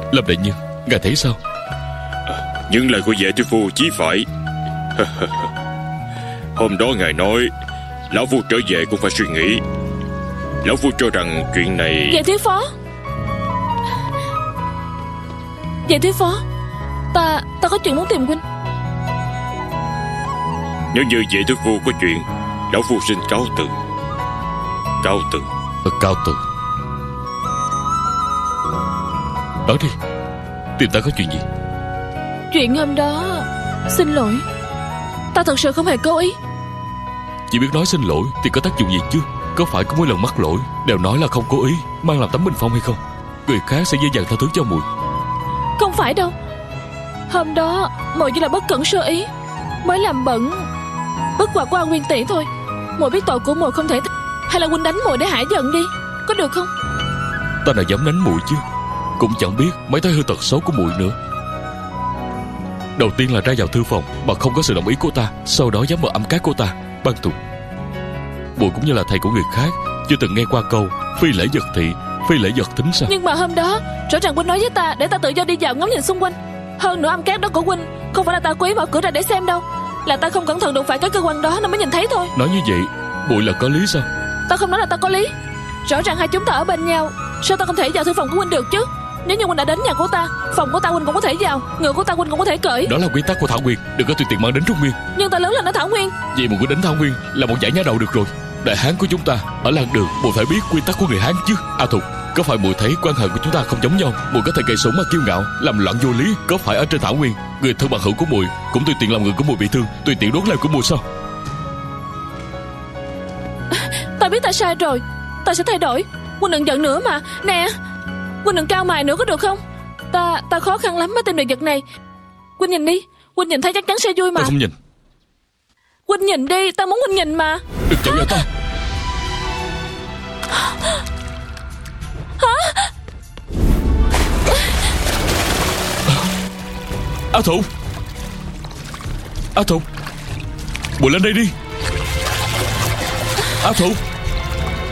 Lâm đại nhân, ngài thấy sao? Những lời của Vệ Tiểu Phu chí phải. Hôm đó ngài nói lão phu trở về cũng phải suy nghĩ. Lão phu cho rằng chuyện này... Vệ thiếu phó, Vệ thiếu phó, ta có chuyện muốn tìm huynh. Nếu như Vệ Tiểu Phu có chuyện, lão phu xin cáo từ. Cáo từ. Cáo từ. Nói đi, tìm ta có chuyện gì? Chuyện hôm đó, xin lỗi, ta thật sự không hề cố ý. Chỉ biết nói xin lỗi thì có tác dụng gì chứ? Có phải có mỗi lần mắc lỗi đều nói là không cố ý, mang làm tấm bình phong hay không? Người khác sẽ dễ dàng tha thứ cho muội. Không phải đâu. Hôm đó muội chỉ là bất cẩn sơ ý, mới làm bẩn bức quà của An Nguyên tỷ thôi. Muội biết tội của muội không thể. Hay là huynh đánh muội để hả giận đi, có được không? Ta nào dám đánh muội chứ. Cũng chẳng biết mấy thói hư tật xấu của muội nữa. Đầu tiên là ra vào thư phòng mà không có sự đồng ý của ta, sau đó dám mở âm cát của ta. Ban Tùng, muội cũng như là thầy của người khác, chưa từng nghe qua câu phi lễ vật thị, phi lễ vật thính sao? Nhưng mà hôm đó rõ ràng huynh nói với ta để ta tự do đi dạo ngắm nhìn xung quanh. Hơn nữa âm cát đó của huynh không phải là ta cố ý mở cửa ra để xem đâu, là ta không cẩn thận đụng phải cái cơ quan đó nên mới nhìn thấy thôi. Nói như vậy muội là có lý sao? Ta không nói là ta có lý. Rõ ràng hai chúng ta ở bên nhau, sao ta không thể vào thư phòng của huynh được chứ? Nếu như huynh đã đến nhà của ta, phòng của ta huynh cũng có thể vào, ngựa của ta huynh cũng có thể cởi. Đó là quy tắc của Thảo Nguyên, đừng có tùy tiện mang đến Trung Nguyên. Nhưng ta lớn lên ở Thảo Nguyên. Vậy muội cứ đến Thảo Nguyên là một giải nhá đầu được rồi. Đại Hán của chúng ta ở làng đường, muội phải biết quy tắc của người Hán chứ. A Thục, có phải muội thấy quan hệ của chúng ta không giống nhau? Muội có thể cậy súng mà kiêu ngạo, làm loạn vô lý. Có phải ở trên Thảo Nguyên, người thân bằng hữu của muội cũng tùy tiện làm người của muội bị thương, tùy tiện đốt lều của muội sao? Ta biết ta sai rồi, ta sẽ thay đổi. Huynh đừng giận nữa mà. Nè, huynh đừng cao mày nữa có được không? Ta khó khăn lắm mới tìm được vật này. Huynh nhìn đi, huynh nhìn thấy chắc chắn sẽ vui mà. Ta không nhìn. Huynh nhìn đi, ta muốn huynh nhìn mà. Đừng chạm vào ta. A Thục, A Thục, muội lên đây đi. A Thục.